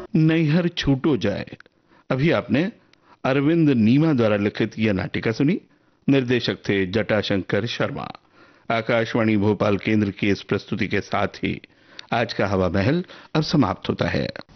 नैहर छूटो जाए। अभी आपने अरविंद नीमा द्वारा लिखित यह नाटिका सुनी। निर्देशक थे जटाशंकर शर्मा। आकाशवाणी भोपाल केंद्र की इस प्रस्तुति के साथ ही आज का हवा महल अब समाप्त होता है।